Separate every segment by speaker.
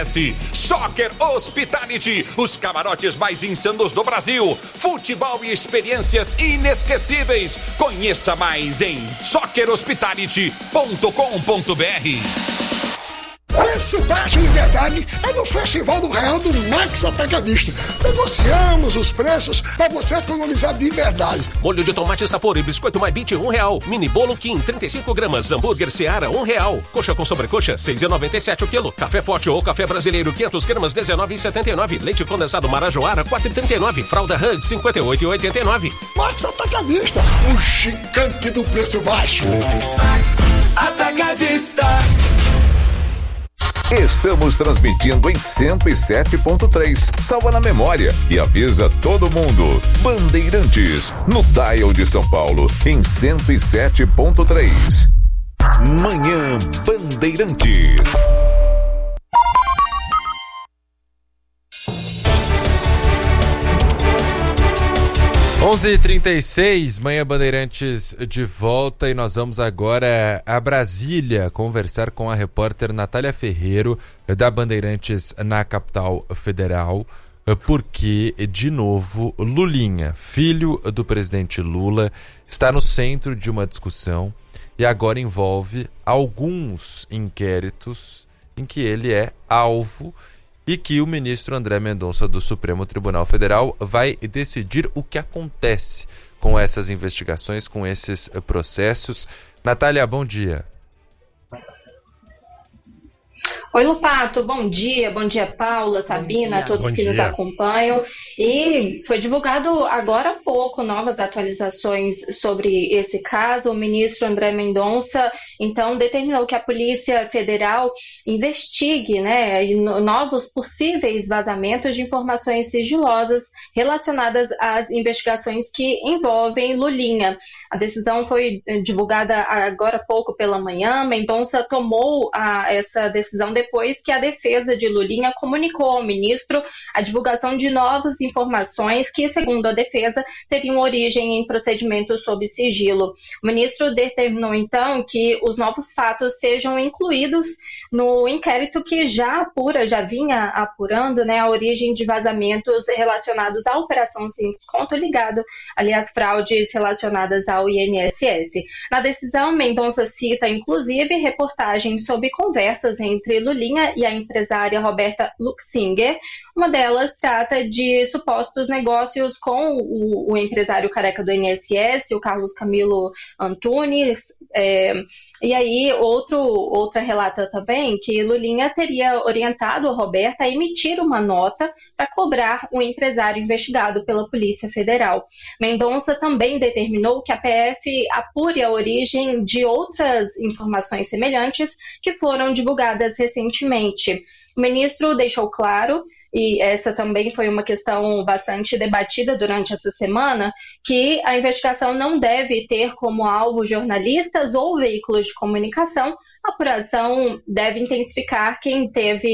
Speaker 1: Soccer Hospitality, os camarotes mais insanos do Brasil, futebol e experiências inesquecíveis. Conheça mais em soccerhospitality.com.br.
Speaker 2: Preço baixo de verdade é no Festival do Real do Max Atacadista. Negociamos os preços para você economizar de verdade.
Speaker 3: Molho de tomate sabor e biscoito mais R$1 Mini bolo Kim, 35 gramas. Hambúrguer Seara, R$1. Coxa com sobrecoxa, R$6,97 o quilo. Café Forte ou café brasileiro, 500 gramas, R$19,79. Leite condensado Marajoara, R$4,39. Fralda Hug, R$58,89.
Speaker 2: Max Atacadista, o gigante do preço baixo.
Speaker 4: Max Atacadista.
Speaker 5: Estamos transmitindo em 107.3. Salva na memória e avisa todo mundo. Bandeirantes, no dial de São Paulo, em 107.3. Manhã Bandeirantes.
Speaker 6: Onze h 36, Manhã Bandeirantes de volta, e nós vamos agora a Brasília conversar com a repórter Natália Ferreiro, da Bandeirantes na capital federal, porque, de novo, Lulinha, filho do presidente Lula, está no centro de uma discussão e agora envolve alguns inquéritos em que ele é alvo e que o ministro André Mendonça do Supremo Tribunal Federal vai decidir o que acontece com essas investigações, com esses processos. Natália, bom dia.
Speaker 7: Oi, Lupato, bom dia Paula, Sabina, todos que nos acompanham. E foi divulgado agora há pouco novas atualizações sobre esse caso. O ministro André Mendonça, então, determinou que a Polícia Federal investigue, novos possíveis vazamentos de informações sigilosas relacionadas às investigações que envolvem Lulinha. A decisão foi divulgada agora há pouco pela manhã. Mendonça tomou essa decisão depois que a defesa de Lulinha comunicou ao ministro a divulgação de novas informações que, segundo a defesa, teriam origem em procedimentos sob sigilo. O ministro determinou, então, que os novos fatos sejam incluídos no inquérito que já vinha apurando, a origem de vazamentos relacionados à Operação Simples Conto ligado, aliás, fraudes relacionadas ao INSS. Na decisão, Mendonça cita, inclusive, reportagens sobre conversas entre Lulinha e a empresária Roberta Luxinger. Uma delas trata de supostos negócios com o empresário careca do INSS, o Carlos Camilo Antunes. E aí, outra relata também que Lulinha teria orientado a Roberta a emitir uma nota para cobrar o empresário investigado pela Polícia Federal. Mendonça também determinou que a PF apure a origem de outras informações semelhantes que foram divulgadas recentemente. O ministro deixou claro, e essa também foi uma questão bastante debatida durante essa semana, que a investigação não deve ter como alvo jornalistas ou veículos de comunicação. A apuração deve identificar quem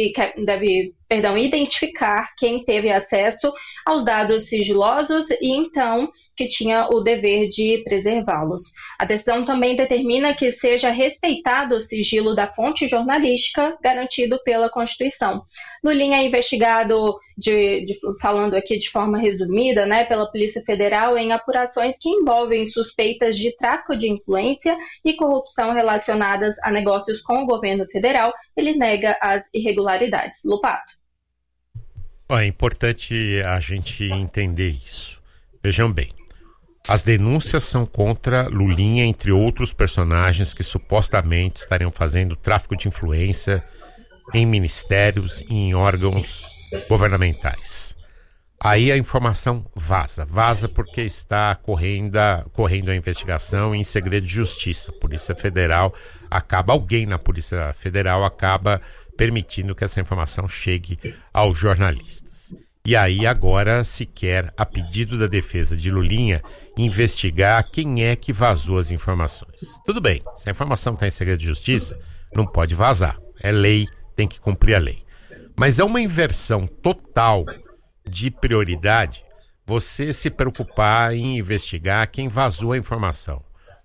Speaker 7: teve acesso aos dados sigilosos e, então, que tinha o dever de preservá-los. A decisão também determina que seja respeitado o sigilo da fonte jornalística garantido pela Constituição. Lulinha é investigado, falando aqui de forma resumida, pela Polícia Federal em apurações que envolvem suspeitas de tráfico de influência e corrupção relacionadas a negócios com o governo federal. Ele nega as irregularidades. Lupato.
Speaker 8: É importante a gente entender isso. Vejam bem, as denúncias são contra Lulinha, entre outros personagens que supostamente estariam fazendo tráfico de influência em ministérios e em órgãos governamentais. Aí a informação vaza porque está correndo a investigação em segredo de justiça. Alguém na Polícia Federal acaba permitindo que essa informação chegue aos jornalistas. E aí agora se quer, a pedido da defesa de Lulinha, investigar quem é que vazou as informações. Tudo bem, se a informação está em segredo de justiça, não pode vazar. É lei, tem que cumprir a lei. Mas é uma inversão total de prioridade você se preocupar em investigar quem vazou a informação.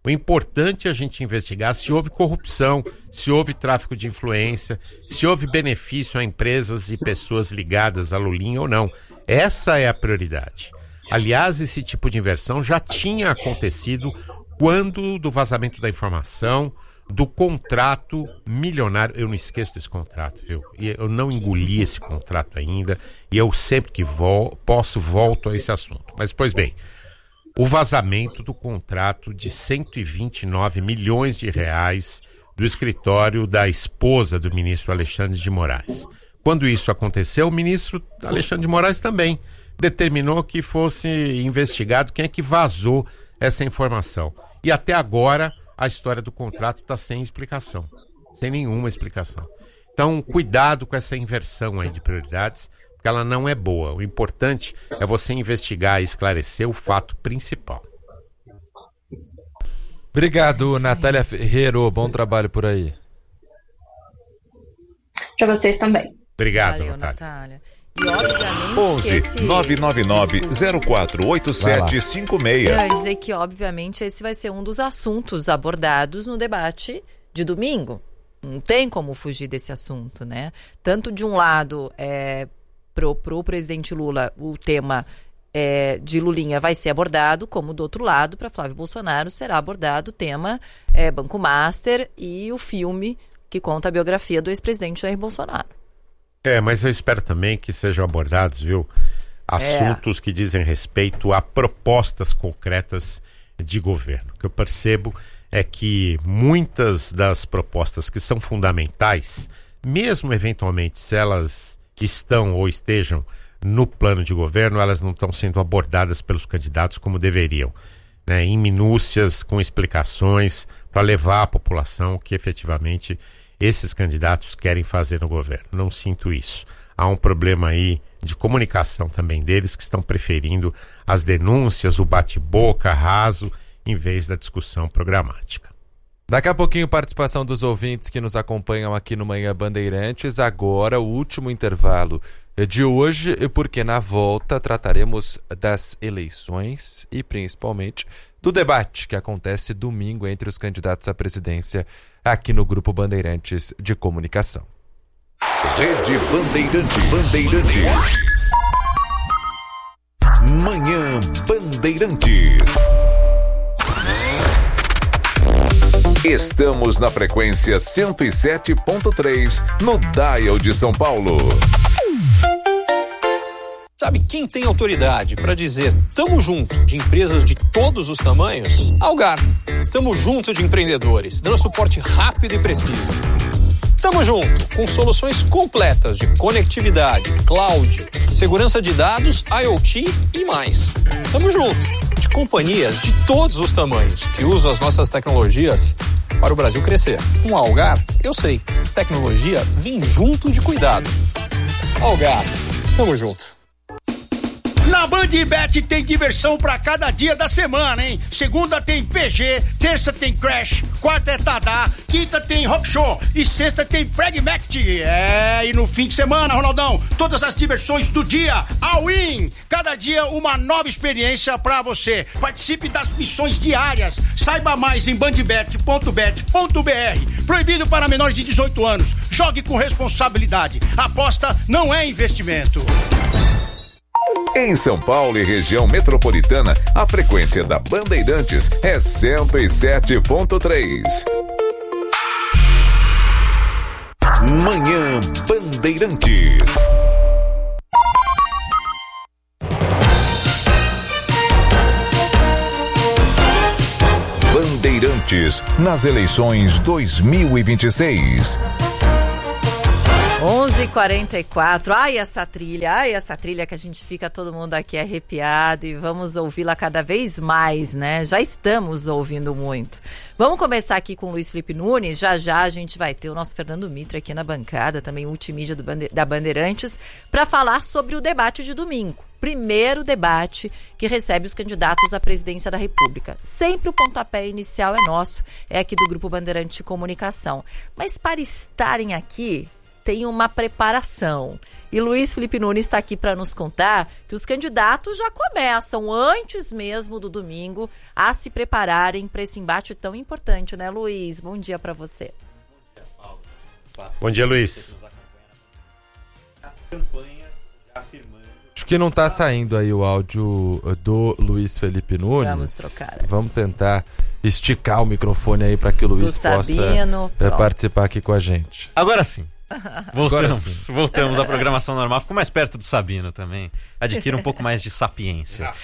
Speaker 8: O importante é a gente investigar se houve corrupção, se houve tráfico de influência, se houve benefício a empresas e pessoas ligadas a Lulinha ou não. Essa é a prioridade. Aliás, esse tipo de inversão já tinha acontecido quando do vazamento da informação, do contrato milionário. Eu não esqueço desse contrato, viu? E eu não engoli esse contrato ainda, e eu sempre que posso volto a esse assunto. Mas, pois bem, o vazamento do contrato de 129 milhões de reais do escritório da esposa do ministro Alexandre de Moraes. Quando isso aconteceu, o ministro Alexandre de Moraes também determinou que fosse investigado quem é que vazou essa informação. E até agora a história do contrato está sem explicação, sem nenhuma explicação. Então, cuidado com essa inversão aí de prioridades, porque ela não é boa. O importante é você investigar e esclarecer o fato principal.
Speaker 6: Obrigado, Natália Ferreiro. Bom trabalho por aí.
Speaker 7: Para vocês também.
Speaker 8: Obrigado,
Speaker 9: Valeu,
Speaker 8: Natália.
Speaker 9: E obviamente
Speaker 5: 11 999 048756.
Speaker 9: Eu ia dizer que, obviamente, esse vai ser um dos assuntos abordados no debate de domingo. Não tem como fugir desse assunto, né? Tanto de um lado, pro presidente Lula, o tema de Lulinha vai ser abordado, como do outro lado, para Flávio Bolsonaro, será abordado o tema Banco Master e o filme que conta a biografia do ex-presidente Jair Bolsonaro.
Speaker 8: Mas eu espero também que sejam abordados, viu, assuntos que dizem respeito a propostas concretas de governo. O que eu percebo é que muitas das propostas que são fundamentais, mesmo eventualmente se elas estão ou estejam no plano de governo, elas não estão sendo abordadas pelos candidatos como deveriam, né, em minúcias, com explicações, para levar à população que efetivamente esses candidatos querem fazer no governo. Não sinto isso. Há um problema aí de comunicação também deles, que estão preferindo as denúncias, o bate-boca raso, em vez da discussão programática.
Speaker 6: Daqui a pouquinho, participação dos ouvintes que nos acompanham aqui no Manhã Bandeirantes. Agora, o último intervalo de hoje, porque na volta trataremos das eleições e principalmente do debate que acontece domingo entre os candidatos à presidência aqui no Grupo Bandeirantes de Comunicação.
Speaker 5: Rede Bandeirantes. Manhã Bandeirantes. Estamos na frequência 107.3 no Dial de São Paulo.
Speaker 10: Sabe quem tem autoridade para dizer tamo junto de empresas de todos os tamanhos? Algar. Tamo junto de empreendedores, dando suporte rápido e preciso. Tamo junto com soluções completas de conectividade, cloud, segurança de dados, IoT e mais. Tamo junto de companhias de todos os tamanhos que usam as nossas tecnologias para o Brasil crescer. Com a Algar, eu sei, tecnologia vem junto de cuidado. Algar, tamo junto.
Speaker 11: Na BandBet tem diversão pra cada dia da semana, hein? Segunda tem PG, terça tem Crash, quarta é Tadá, quinta tem Rock Show e sexta tem Pragmatic. E no fim de semana, Ronaldão, todas as diversões do dia, all-in. Cada dia uma nova experiência pra você. Participe das missões diárias. Saiba mais em bandbet.bet.br. Proibido para menores de 18 anos. Jogue com responsabilidade. Aposta não é investimento.
Speaker 5: Em São Paulo e região metropolitana, a frequência da Bandeirantes é 107.3. Manhã Bandeirantes. Bandeirantes nas eleições 2026.
Speaker 9: 11h44, ai essa trilha que a gente fica todo mundo aqui arrepiado e vamos ouvi-la cada vez mais, né? Já estamos ouvindo muito. Vamos começar aqui com o Luiz Felipe Nunes, já a gente vai ter o nosso Fernando Mitra aqui na bancada, também multimídia da Bandeirantes, para falar sobre o debate de domingo. Primeiro debate que recebe os candidatos à presidência da República. Sempre o pontapé inicial é nosso, é aqui do Grupo Bandeirante de Comunicação. Mas para estarem aqui, tem uma preparação. E Luiz Felipe Nunes está aqui para nos contar que os candidatos já começam, antes mesmo do domingo, a se prepararem para esse embate tão importante, né, Luiz? Bom dia para você.
Speaker 8: Bom dia, Luiz.
Speaker 12: As campanhas já afirmando...
Speaker 6: Acho que não está saindo aí o áudio do Luiz Felipe Nunes.
Speaker 9: Vamos trocar.
Speaker 6: Vamos tentar esticar o microfone aí para que o Luiz possa participar aqui com a gente.
Speaker 12: Agora sim. Voltamos à programação normal. Ficou mais perto do Sabino também. Adquira um pouco mais de sapiência.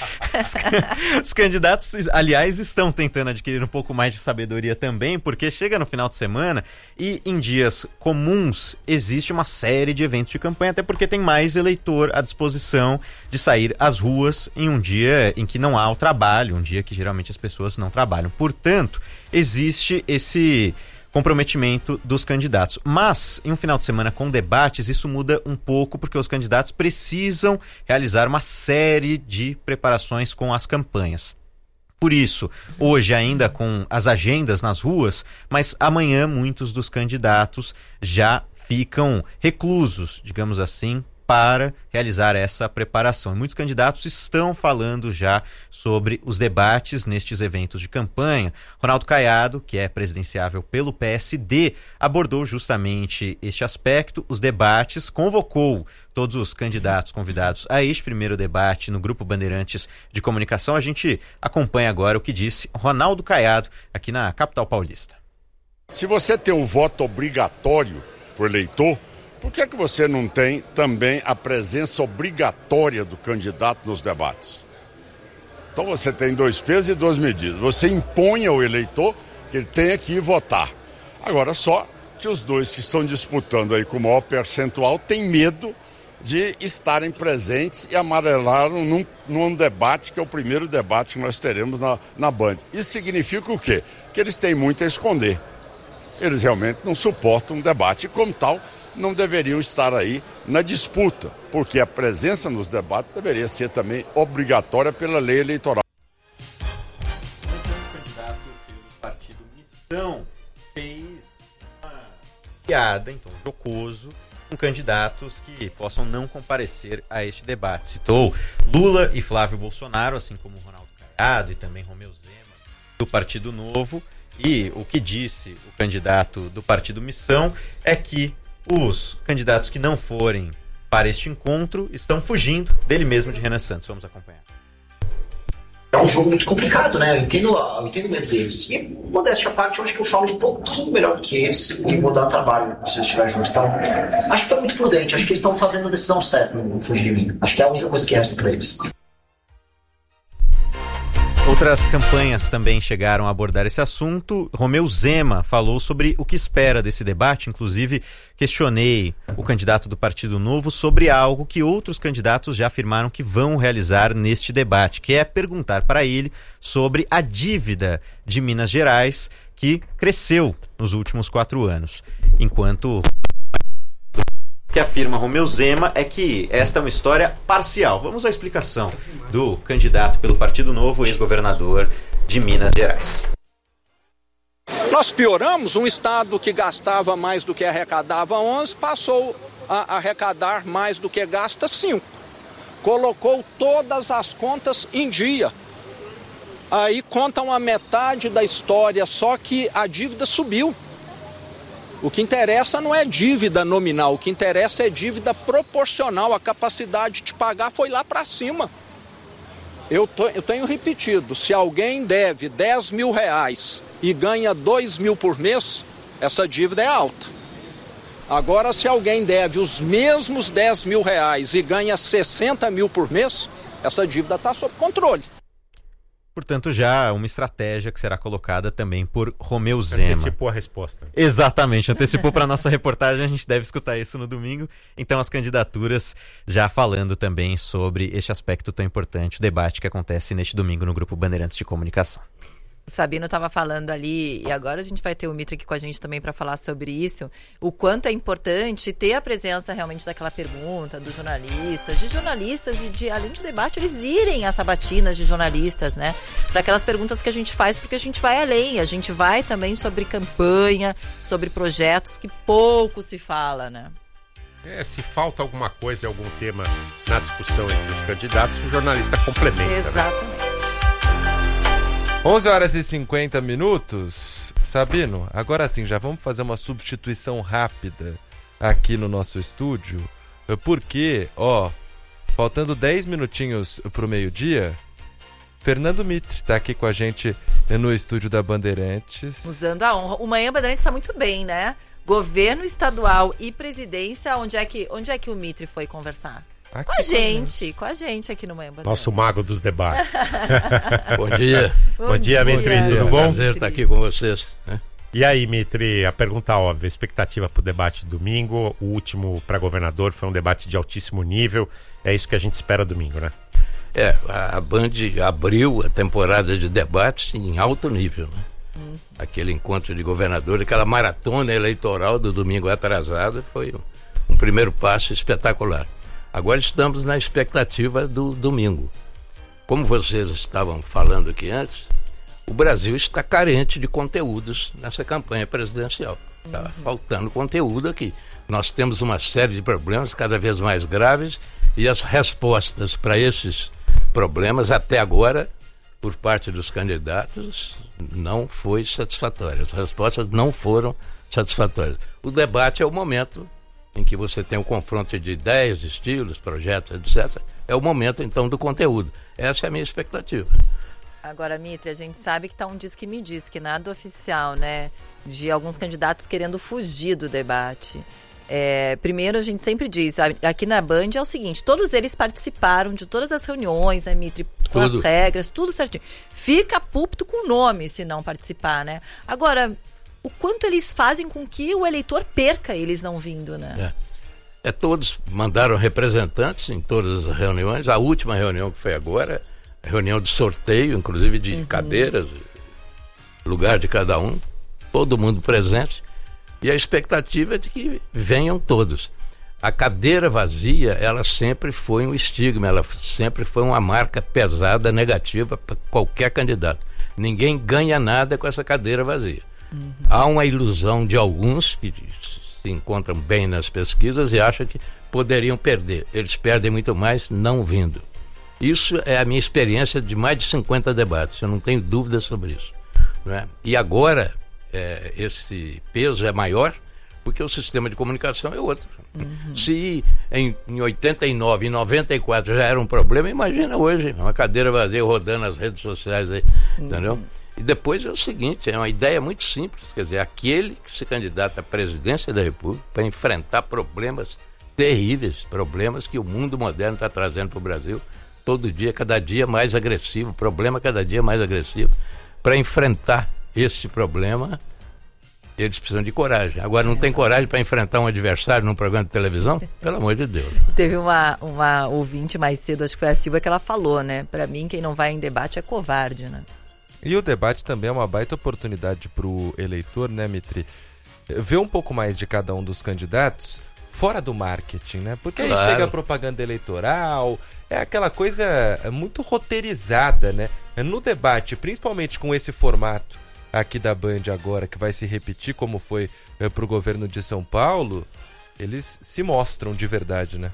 Speaker 12: Os candidatos, aliás, estão tentando adquirir um pouco mais de sabedoria também, porque chega no final de semana e em dias comuns existe uma série de eventos de campanha, até porque tem mais eleitor à disposição de sair às ruas em um dia em que não há o trabalho, um dia que geralmente as pessoas não trabalham. Portanto, existe esse comprometimento dos candidatos. Mas, em um final de semana com debates, isso muda um pouco, porque os candidatos precisam realizar uma série de preparações com as campanhas. Por isso, hoje ainda com as agendas nas ruas, mas amanhã muitos dos candidatos já ficam reclusos, digamos assim, para realizar essa preparação. E muitos candidatos estão falando já sobre os debates nestes eventos de campanha. Ronaldo Caiado, que é presidenciável pelo PSD, abordou justamente este aspecto, os debates, convocou todos os candidatos convidados a este primeiro debate no Grupo Bandeirantes de Comunicação. A gente acompanha agora o que disse Ronaldo Caiado aqui na capital paulista.
Speaker 13: Se você tem um voto obrigatório para o eleitor, por que você não tem também a presença obrigatória do candidato nos debates? Então você tem 2 pesos e 2 medidas. Você impõe ao eleitor que ele tenha que ir votar. Agora, só que os dois que estão disputando aí com o maior percentual têm medo de estarem presentes e amarelaram num debate que é o primeiro debate que nós teremos na Band. Isso significa o quê? Que eles têm muito a esconder. Eles realmente não suportam um debate e, como tal, não deveriam estar aí na disputa, porque a presença nos debates deveria ser também obrigatória pela lei eleitoral.
Speaker 12: O candidato pelo partido Missão fez uma piada, então, jocoso, com candidatos que possam não comparecer a este debate. Citou Lula e Flávio Bolsonaro, assim como Ronaldo Caiado e também Romeu Zema, do Partido Novo. E o que disse o candidato do partido Missão é que os candidatos que não forem para este encontro estão fugindo dele mesmo, de Renan Santos. Vamos acompanhar.
Speaker 14: É um jogo muito complicado, né? Eu entendo o medo deles. E, modéstia à parte, eu acho que eu falo de um pouquinho melhor do que eles e vou dar trabalho se eu estiver junto. Então, acho que foi muito prudente. Acho que eles estão fazendo a decisão certa em fugir de mim. Acho que é a única coisa que resta para eles.
Speaker 12: Outras campanhas também chegaram a abordar esse assunto. Romeu Zema falou sobre o que espera desse debate. Inclusive, questionei o candidato do Partido Novo sobre algo que outros candidatos já afirmaram que vão realizar neste debate, que é perguntar para ele sobre a dívida de Minas Gerais, que cresceu nos últimos 4 anos. Enquanto o que afirma Romeu Zema é que esta é uma história parcial. Vamos à explicação do candidato pelo Partido Novo, ex-governador de Minas Gerais.
Speaker 15: Nós pioramos, um estado que gastava mais do que arrecadava 11, passou a arrecadar mais do que gasta 5. Colocou todas as contas em dia. Aí contam a metade da história, só que a dívida subiu. O que interessa não é dívida nominal, o que interessa é dívida proporcional. A capacidade de pagar foi lá para cima. Eu tenho repetido, se alguém deve 10 mil reais e ganha 2 mil por mês, essa dívida é alta. Agora, se alguém deve os mesmos 10 mil reais e ganha 60 mil por mês, essa dívida está sob controle.
Speaker 12: Portanto, já uma estratégia que será colocada também por Romeu Zema.
Speaker 8: Antecipou a resposta.
Speaker 12: Exatamente, antecipou para a nossa reportagem, a gente deve escutar isso no domingo. Então, as candidaturas já falando também sobre este aspecto tão importante, o debate que acontece neste domingo no Grupo Bandeirantes de Comunicação.
Speaker 9: O Sabino estava falando ali, e agora a gente vai ter o Mitra aqui com a gente também para falar sobre isso, o quanto é importante ter a presença realmente daquela pergunta dos jornalistas e de, além de debate, eles irem às sabatinas de jornalistas, né? Para aquelas perguntas que a gente faz, porque a gente vai além, a gente vai também sobre campanha, sobre projetos que pouco se fala, né?
Speaker 8: Se falta alguma coisa, algum tema na discussão entre os candidatos, o jornalista complementa.
Speaker 9: Exatamente.
Speaker 8: Né?
Speaker 6: 11h50. Sabino, agora sim, já vamos fazer uma substituição rápida aqui no nosso estúdio, porque, faltando 10 minutinhos pro meio-dia, Fernando Mitre tá aqui com a gente no estúdio da Bandeirantes.
Speaker 9: Usando a honra. O Manhã Bandeirantes está muito bem, né? Governo estadual e presidência, onde é que o Mitre foi conversar? Aqui com a gente aqui no Manhã Bandeirantes.
Speaker 8: Nosso mago dos debates.
Speaker 16: Bom dia.
Speaker 8: Bom dia, Mitre, tudo bom?
Speaker 16: Prazer estar aqui com vocês.
Speaker 8: E aí, Mitre, a pergunta óbvia, expectativa para o debate de domingo, o último para governador foi um debate de altíssimo nível, é isso que a gente espera domingo, né?
Speaker 16: A Band abriu a temporada de debates em alto nível, né? Aquele encontro de governador, aquela maratona eleitoral do domingo atrasado foi um primeiro passo espetacular. Agora estamos na expectativa do domingo. Como vocês estavam falando aqui antes, o Brasil está carente de conteúdos nessa campanha presidencial. Está faltando conteúdo aqui. Nós temos uma série de problemas cada vez mais graves e as respostas para esses problemas até agora, por parte dos candidatos, não foi satisfatória. As respostas não foram satisfatórias. O debate é o momento em que você tem um confronto de ideias, estilos, projetos, etc. É o momento, então, do conteúdo. Essa é a minha expectativa.
Speaker 9: Agora, Mitre, a gente sabe que está um diz que me diz, que nada oficial, né? De alguns candidatos querendo fugir do debate. Primeiro, a gente sempre diz, aqui na Band é o seguinte, todos eles participaram de todas as reuniões, né, Mitre? Com as regras, tudo certinho. Fica púlpito com o nome se não participar, né? Agora, o quanto eles fazem com que o eleitor perca eles não vindo, né?
Speaker 16: Todos mandaram representantes em todas as reuniões. A última reunião que foi agora, reunião de sorteio, inclusive de cadeiras, lugar de cada um, todo mundo presente. E a expectativa é de que venham todos. A cadeira vazia, ela sempre foi um estigma, ela sempre foi uma marca pesada, negativa para qualquer candidato. Ninguém ganha nada com essa cadeira vazia. Há uma ilusão de alguns que se encontram bem nas pesquisas e acham que poderiam perder. Eles perdem muito mais não vindo. Isso é a minha experiência de mais de 50 debates, eu não tenho dúvida sobre isso. Não é? E agora, esse peso é maior porque o sistema de comunicação é outro. Se em 89, em 94 já era um problema, imagina hoje, uma cadeira vazia rodando nas redes sociais aí, entendeu? E depois é o seguinte, é uma ideia muito simples, quer dizer, aquele que se candidata à presidência da República para enfrentar problemas terríveis, problemas que o mundo moderno está trazendo para o Brasil, todo dia, cada dia mais agressivo, problema cada dia mais agressivo. Para enfrentar esse problema, eles precisam de coragem. Agora, não tem coragem para enfrentar um adversário num programa de televisão? Pelo amor de Deus.
Speaker 9: Teve uma ouvinte mais cedo, acho que foi a Silvia, que ela falou, né? Para mim, quem não vai em debate é covarde, né?
Speaker 6: E o debate também é uma baita oportunidade para o eleitor, né, Mitri? Ver um pouco mais de cada um dos candidatos fora do marketing, né? Porque aí chega a propaganda eleitoral, é aquela coisa muito roteirizada, né? No debate, principalmente com esse formato aqui da Band agora, que vai se repetir como foi para o governo de São Paulo, eles se mostram de verdade, né?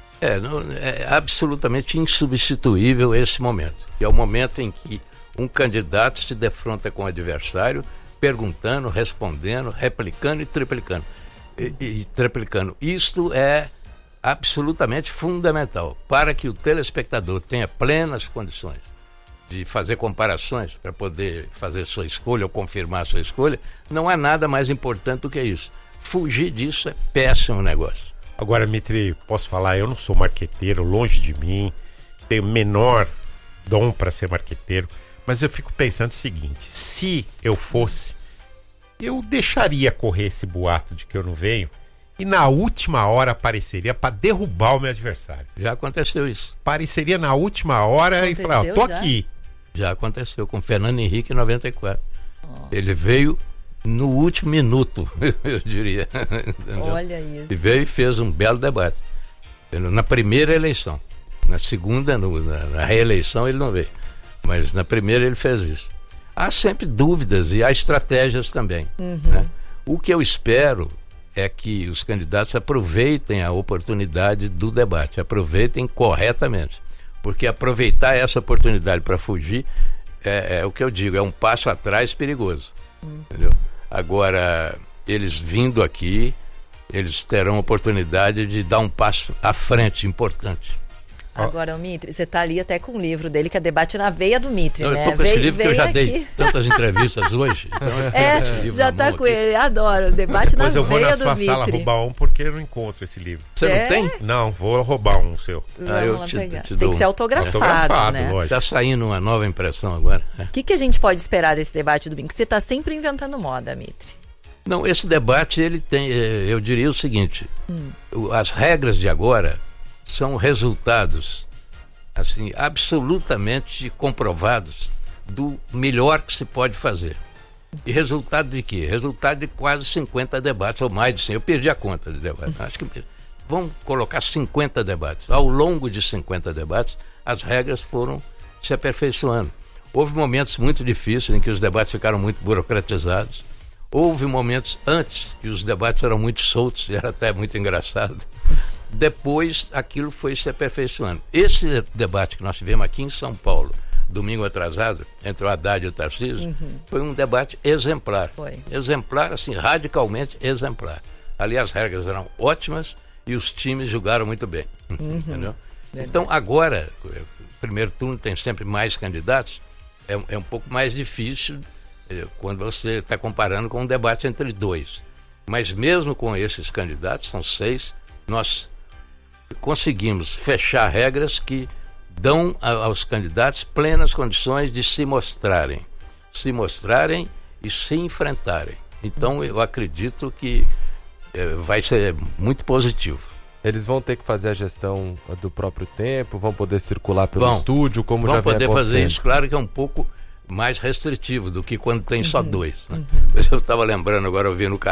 Speaker 16: É absolutamente insubstituível esse momento. Que é o momento em que um candidato se defronta com o adversário, perguntando, respondendo, replicando e triplicando. Triplicando. Isto é absolutamente fundamental para que o telespectador tenha plenas condições de fazer comparações para poder fazer sua escolha ou confirmar sua escolha. Não há nada mais importante do que isso. Fugir disso é péssimo negócio.
Speaker 8: Agora, Mitri, posso falar, eu não sou marqueteiro, longe de mim, tenho menor dom para ser marqueteiro, mas eu fico pensando o seguinte, se eu fosse, eu deixaria correr esse boato de que eu não venho e na última hora apareceria para derrubar o meu adversário.
Speaker 16: Já aconteceu isso.
Speaker 8: Apareceria na última hora e falar, tô aqui.
Speaker 16: Já aconteceu com Fernando Henrique em 94. Ele veio no último minuto, eu diria.
Speaker 9: Olha isso.
Speaker 16: E veio e fez um belo debate. Na primeira eleição. Na segunda, na reeleição, ele não veio. Mas na primeira ele fez isso. Há sempre dúvidas e há estratégias também. Né? O que eu espero é que os candidatos aproveitem a oportunidade do debate, aproveitem corretamente. Porque aproveitar essa oportunidade para fugir é o que eu digo, é um passo atrás perigoso. Entendeu? Agora, eles vindo aqui, eles terão oportunidade de dar um passo à frente importante.
Speaker 9: Agora, o Mitre, você tá ali até com o livro dele, que é Debate na Veia do Mitre, né?
Speaker 16: Eu tô com esse livro que eu já dei tantas entrevistas hoje. Então
Speaker 9: já tá com ele, adoro. Debate na Veia do Mitre. Depois eu vou na
Speaker 8: sua sala roubar um, porque eu não encontro esse livro.
Speaker 16: Você não tem?
Speaker 8: Não, vou roubar um seu.
Speaker 9: Eu te dou. Tem que ser autografado, né?
Speaker 16: Lógico. Tá saindo uma nova impressão agora.
Speaker 9: O que a gente pode esperar desse debate domingo? Você tá sempre inventando moda, Mitre.
Speaker 16: Não, esse debate, ele tem, eu diria o seguinte, as regras de agora são resultados, assim, absolutamente comprovados do melhor que se pode fazer. E resultado de quê? Resultado de quase 50 debates, ou mais de 100. Eu perdi a conta de debates. Acho que vão colocar 50 debates. Ao longo de 50 debates, as regras foram se aperfeiçoando. Houve momentos muito difíceis em que os debates ficaram muito burocratizados. Houve momentos antes que os debates eram muito soltos, e era até muito engraçado. Depois, aquilo foi se aperfeiçoando. Esse debate que nós tivemos aqui em São Paulo, domingo atrasado, entre o Haddad e o Tarcísio, foi um debate exemplar. Exemplar, assim, radicalmente exemplar. Ali as regras eram ótimas e os times jogaram muito bem. Entendeu? Então, agora, o primeiro turno tem sempre mais candidatos, é um pouco mais difícil quando você está comparando com um debate entre dois. Mas mesmo com esses candidatos, são 6, nós conseguimos fechar regras que dão aos candidatos plenas condições de se mostrarem e se enfrentarem. Então eu acredito que vai ser muito positivo.
Speaker 6: Eles vão ter que fazer a gestão do próprio tempo, vão poder circular pelo estúdio, como já vem acontecendo.
Speaker 16: Vão poder fazer isso, claro que é um pouco mais restritivo do que quando tem só 2. Né? Mas eu estava lembrando agora, ouvindo o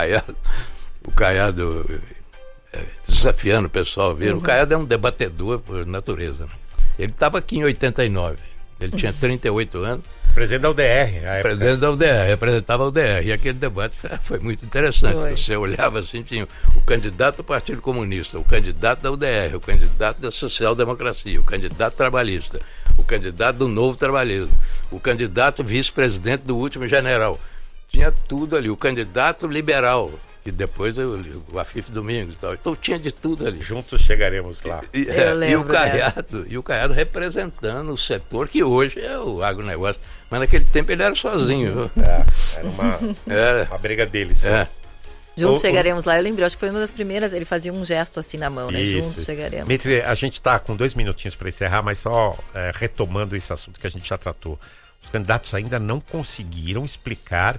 Speaker 16: Caiado desafiando o pessoal. O Caiado é um debatedor por natureza. Né? Ele estava aqui em 89, ele tinha 38 anos.
Speaker 8: Presidente da UDR.
Speaker 16: Presidente da UDR, representava a UDR. E aquele debate foi muito interessante. Você olhava assim, tinha o candidato do Partido Comunista, o candidato da UDR, o candidato da Social-Democracia, o candidato trabalhista, o candidato do Novo Trabalhismo, o candidato vice-presidente do último general. Tinha tudo ali. O candidato liberal, e depois o Afif Domingos e tal. Então tinha de tudo ali.
Speaker 8: Juntos chegaremos lá.
Speaker 16: E o Caiado representando o setor que hoje é o agronegócio. Mas naquele tempo ele era sozinho.
Speaker 8: Era uma briga deles.
Speaker 9: Juntos chegaremos lá. Eu lembrei, acho que foi uma das primeiras, ele fazia um gesto assim na mão, né?
Speaker 8: Isso.
Speaker 9: Juntos chegaremos.
Speaker 8: Mitre, a gente está com 2 minutinhos para encerrar, mas só retomando esse assunto que a gente já tratou. Os candidatos ainda não conseguiram explicar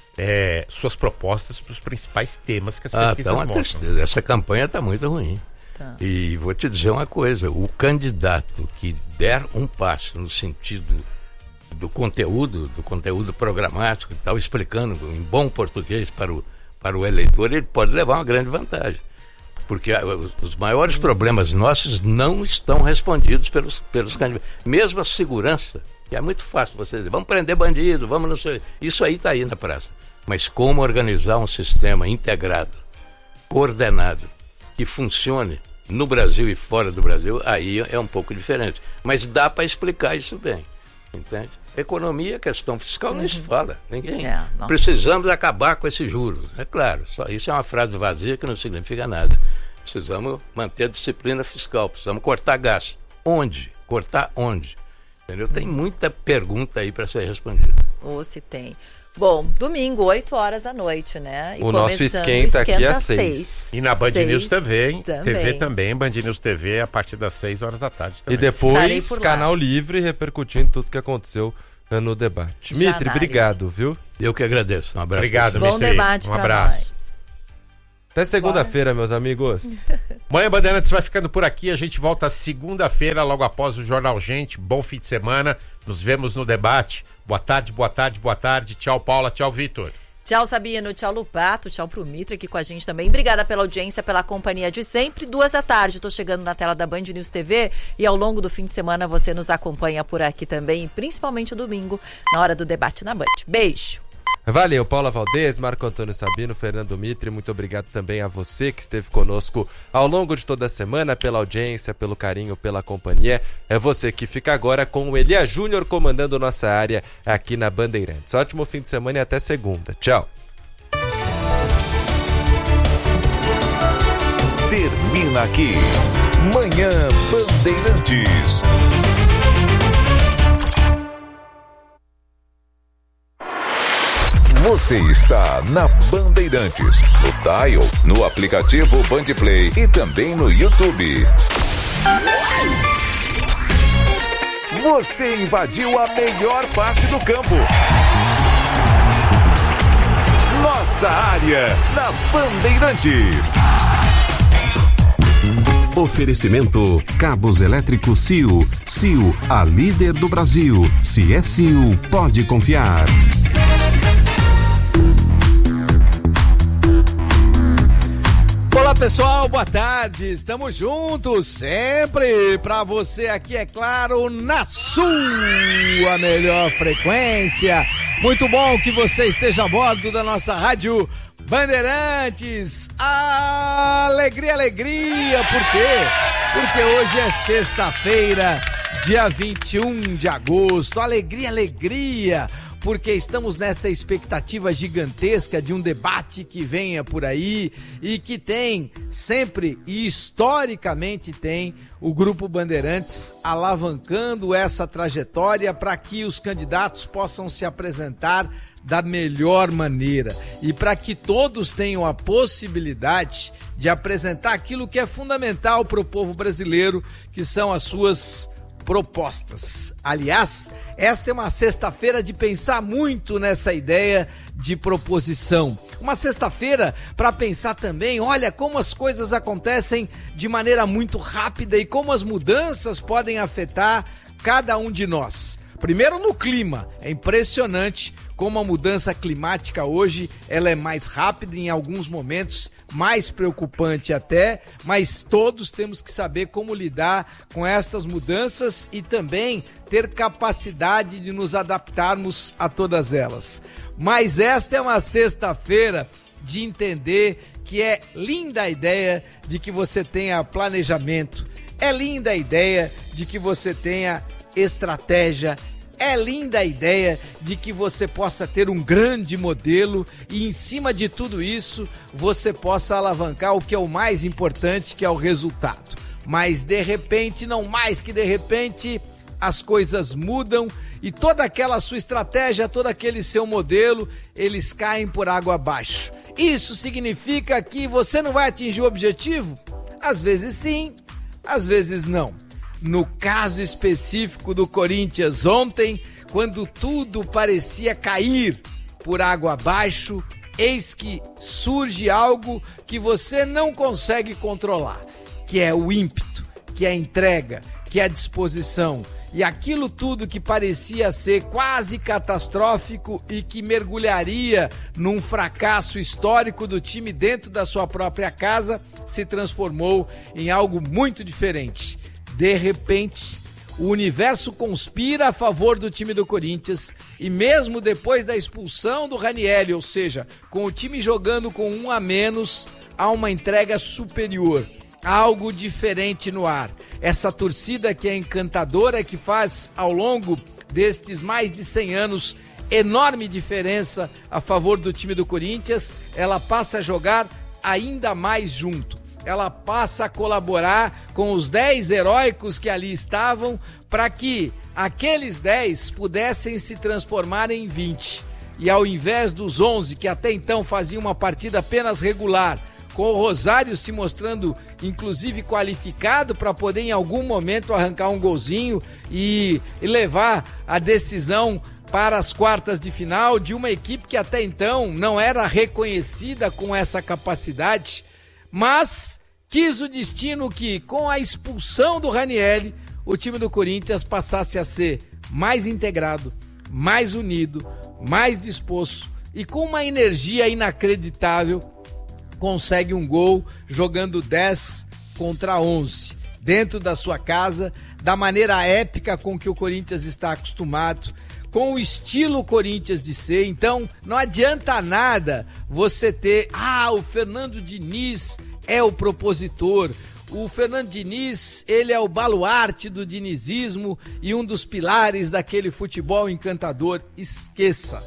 Speaker 8: suas propostas para os principais temas que as pesquisas mostram.
Speaker 16: Essa campanha está muito ruim. E vou te dizer uma coisa, o candidato que der um passo no sentido do conteúdo programático e tal, explicando em bom português para o eleitor, ele pode levar uma grande vantagem. Porque os maiores problemas nossos não estão respondidos pelos candidatos. Mesmo a segurança, que é muito fácil você dizer, vamos prender bandido, vamos não sei. Isso aí está aí na praça. Mas como organizar um sistema integrado, coordenado, que funcione no Brasil e fora do Brasil, aí é um pouco diferente. Mas dá para explicar isso bem, entende? Economia, questão fiscal, nem se fala. Ninguém. Precisamos acabar com esses juros. É claro, só isso é uma frase vazia que não significa nada. Precisamos manter a disciplina fiscal, precisamos cortar gastos. Onde? Cortar onde? Entendeu? Tem muita pergunta aí para ser respondida.
Speaker 9: Se tem. Bom, domingo, 8 horas da noite, né?
Speaker 6: E o nosso esquenta aqui às 6.
Speaker 8: E na Band News TV, hein? TV também, Band News TV a partir das 6 horas da tarde também.
Speaker 6: E depois, canal livre repercutindo tudo que aconteceu no debate. Mitre, obrigado, viu?
Speaker 16: Eu que agradeço. Um abraço.
Speaker 8: Obrigado,
Speaker 9: Bom
Speaker 8: Mitre.
Speaker 9: debate
Speaker 8: um abraço.
Speaker 9: Nós.
Speaker 6: Até segunda-feira, meus amigos.
Speaker 8: Manhã Bandeirantes vai ficando por aqui. A gente volta segunda-feira, logo após o Jornal Gente. Bom fim de semana. Nos vemos no debate. Boa tarde, boa tarde, boa tarde. Tchau, Paula. Tchau, Vitor.
Speaker 9: Tchau, Sabino. Tchau, Lupato. Tchau pro Mitre aqui com a gente também. Obrigada pela audiência, pela companhia de sempre. 2 da tarde, tô chegando na tela da Band News TV e ao longo do fim de semana você nos acompanha por aqui também, principalmente domingo, na hora do debate na Band. Beijo.
Speaker 6: Valeu, Paula Valdez, Marco Antônio Sabino, Fernando Mitre, muito obrigado também a você que esteve conosco ao longo de toda a semana, pela audiência, pelo carinho, pela companhia. É você que fica agora com o Elia Júnior comandando nossa área aqui na Bandeirantes. Ótimo fim de semana e até segunda. Tchau.
Speaker 5: Termina aqui, Manhã Bandeirantes. Você está na Bandeirantes, no Dial, no aplicativo Bandplay e também no YouTube. Você invadiu a melhor parte do campo. Nossa área na Bandeirantes.
Speaker 17: Oferecimento Cabos Elétricos Sil. Sil, a líder do Brasil. Se é Sil, pode confiar.
Speaker 18: Olá pessoal, boa tarde, estamos juntos sempre pra você aqui, é claro, na sua melhor frequência. Muito bom que você esteja a bordo da nossa rádio Bandeirantes. Alegria, alegria, por quê? Porque hoje é sexta-feira, dia 21 de agosto, alegria, alegria. Porque estamos nesta expectativa gigantesca de um debate que venha por aí e que tem sempre e historicamente tem o Grupo Bandeirantes alavancando essa trajetória para que os candidatos possam se apresentar da melhor maneira e para que todos tenham a possibilidade de apresentar aquilo que é fundamental para o povo brasileiro, que são as suas propostas. Aliás, esta é uma sexta-feira de pensar muito nessa ideia de proposição. Uma sexta-feira para pensar também, olha como as coisas acontecem de maneira muito rápida e como as mudanças podem afetar cada um de nós. Primeiro no clima, é impressionante como a mudança climática hoje ela é mais rápida, em alguns momentos mais preocupante até, mas todos temos que saber como lidar com estas mudanças e também ter capacidade de nos adaptarmos a todas elas. Mas esta é uma sexta-feira de entender que é linda a ideia de que você tenha planejamento, é linda a ideia de que você tenha estratégia, é linda a ideia de que você possa ter um grande modelo e em cima de tudo isso você possa alavancar o que é o mais importante, que é o resultado. Mas de repente, não mais que de repente, as coisas mudam e toda aquela sua estratégia, todo aquele seu modelo, eles caem por água abaixo. Isso significa que você não vai atingir o objetivo? Às vezes sim, às vezes não. No caso específico do Corinthians ontem, quando tudo parecia cair por água abaixo, eis que surge algo que você não consegue controlar, que é o ímpeto, que é a entrega, que é a disposição. E aquilo tudo que parecia ser quase catastrófico e que mergulharia num fracasso histórico do time dentro da sua própria casa, se transformou em algo muito diferente. De repente, o universo conspira a favor do time do Corinthians e mesmo depois da expulsão do Ranieri, ou seja, com o time jogando com um a menos, há uma entrega superior, algo diferente no ar. Essa torcida que é encantadora, que faz ao longo destes mais de 100 anos enorme diferença a favor do time do Corinthians, ela passa a jogar ainda mais junto. Ela passa a colaborar com os 10 heróicos que ali estavam para que aqueles 10 pudessem se transformar em 20. E ao invés dos 11 que até então faziam uma partida apenas regular, com o Rosário se mostrando inclusive qualificado para poder em algum momento arrancar um golzinho e levar a decisão para as quartas de final de uma equipe que até então não era reconhecida com essa capacidade, mas quis o destino que, com a expulsão do Ranieri, o time do Corinthians passasse a ser mais integrado, mais unido, mais disposto e com uma energia inacreditável, consegue um gol jogando 10 contra 11, dentro da sua casa, da maneira épica com que o Corinthians está acostumado, com o estilo Corinthians de ser. Então, não adianta nada você ter, o Fernando Diniz é o propositor. O Fernando Diniz, ele é o baluarte do dinizismo e um dos pilares daquele futebol encantador. Esqueça.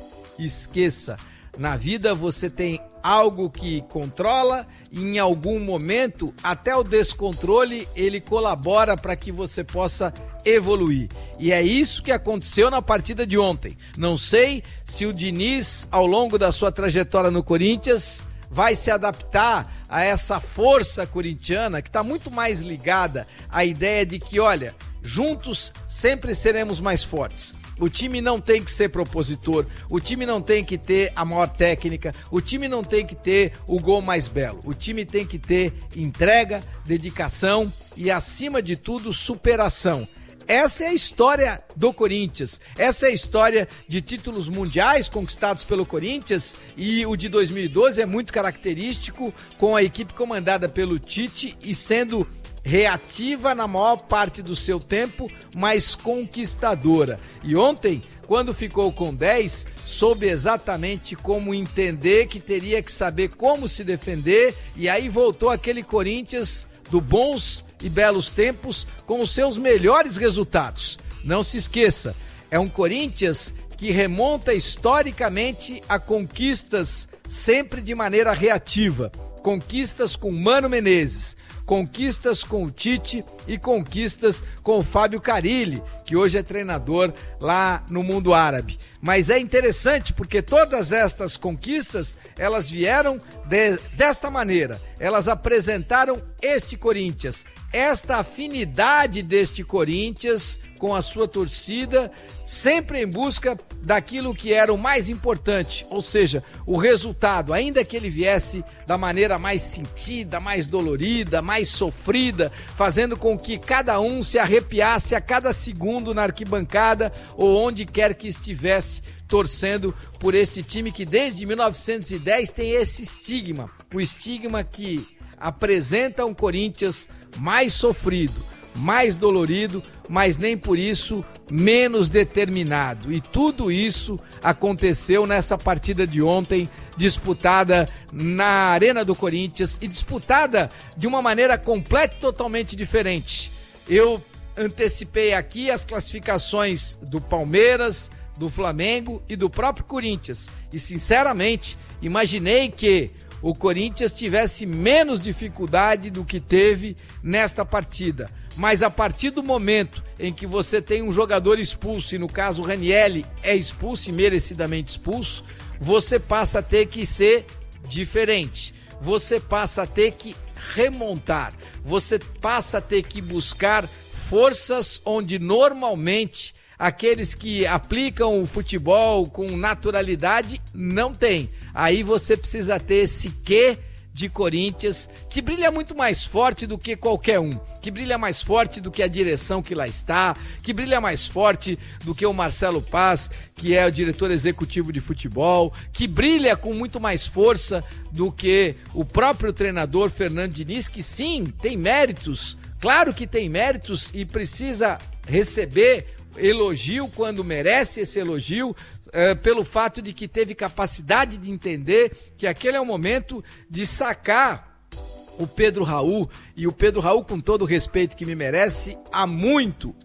Speaker 18: Na vida você tem algo que controla e em algum momento, até o descontrole, ele colabora para que você possa evoluir. E é isso que aconteceu na partida de ontem. Não sei se o Diniz, ao longo da sua trajetória no Corinthians, vai se adaptar a essa força corintiana que está muito mais ligada à ideia de que, olha, juntos sempre seremos mais fortes. O time não tem que ser propositor, o time não tem que ter a maior técnica, o time não tem que ter o gol mais belo. O time tem que ter entrega, dedicação e, acima de tudo, superação. Essa é a história do Corinthians, essa é a história de títulos mundiais conquistados pelo Corinthians, e o de 2012 é muito característico, com a equipe comandada pelo Tite e sendo reativa na maior parte do seu tempo, mas conquistadora. E ontem, quando ficou com 10, soube exatamente como entender que teria que saber como se defender, e aí voltou aquele Corinthians do bons e belos tempos com os seus melhores resultados. Não se esqueça, é um Corinthians que remonta historicamente a conquistas sempre de maneira reativa. Conquistas com Mano Menezes, conquistas com o Tite e conquistas com o Fábio Carille, que hoje é treinador lá no mundo árabe. Mas é interessante porque todas estas conquistas, elas vieram desta maneira. Elas apresentaram este Corinthians, esta afinidade deste Corinthians com a sua torcida, sempre em busca daquilo que era o mais importante, ou seja, o resultado, ainda que ele viesse da maneira mais sentida, mais dolorida, mais sofrida, fazendo com que cada um se arrepiasse a cada segundo na arquibancada ou onde quer que estivesse torcendo por esse time que desde 1910 tem esse estigma, o estigma que apresenta um Corinthians mais sofrido, mais dolorido, mas nem por isso menos determinado. E tudo isso aconteceu nessa partida de ontem, disputada na Arena do Corinthians e disputada de uma maneira completa e totalmente diferente. Eu antecipei aqui as classificações do Palmeiras, do Flamengo e do próprio Corinthians. E, sinceramente, imaginei que o Corinthians tivesse menos dificuldade do que teve nesta partida. Mas a partir do momento em que você tem um jogador expulso, e no caso o Ranielli é expulso e merecidamente expulso, você passa a ter que ser diferente. Você passa a ter que remontar. Você passa a ter que buscar forças onde normalmente aqueles que aplicam o futebol com naturalidade não têm. Aí você precisa ter esse quê de Corinthians, que brilha muito mais forte do que qualquer um, que brilha mais forte do que a direção que lá está, que brilha mais forte do que o Marcelo Paz, que é o diretor executivo de futebol, que brilha com muito mais força do que o próprio treinador Fernando Diniz, que sim, tem méritos, claro que tem méritos e precisa receber elogio quando merece esse elogio, pelo fato de que teve capacidade de entender que aquele é o momento de sacar o Pedro Raul, e o Pedro Raul, com todo o respeito que me merece, há muito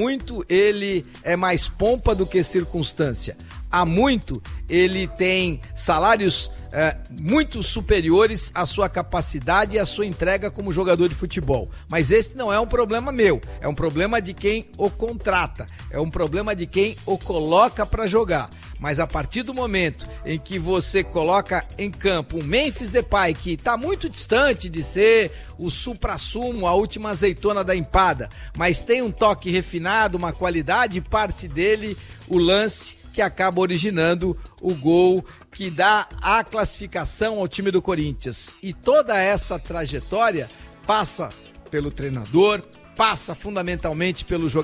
Speaker 18: ele é mais pompa do que circunstância. Há muito ele tem salários muito superiores à sua capacidade e à sua entrega como jogador de futebol. Mas esse não é um problema meu, é um problema de quem o contrata, é um problema de quem o coloca para jogar. Mas a partir do momento em que você coloca em campo um Memphis Depay, que está muito distante de ser o suprassumo, a última azeitona da empada, mas tem um toque refinado, uma qualidade, parte dele o lance que acaba originando o gol que dá a classificação ao time do Corinthians. E toda essa trajetória passa pelo treinador, passa fundamentalmente pelos jogadores.